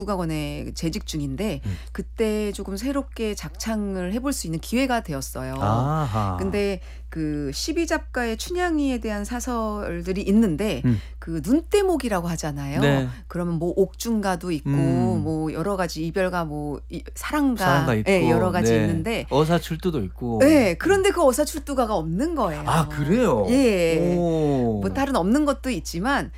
국악원에 재직 중인데 음. 그때 조금 새롭게 작창을 해볼 수 있는 기회가 되었어요. 아하. 근데 그 12작가의 춘향이에 대한 사설들이 있는데 음. 그 눈대목이라고 하잖아요. 네. 그러면 뭐 옥중가도 있고 뭐 여러 가지 이별가 뭐 사랑가, 사랑가 있고 예, 여러 가지 네. 있는데 어사출두도 있고. 네, 그런데 그 어사출두가가 없는 거예요. 아 그래요? 예. 오. 뭐 다른 없는 것도 있지만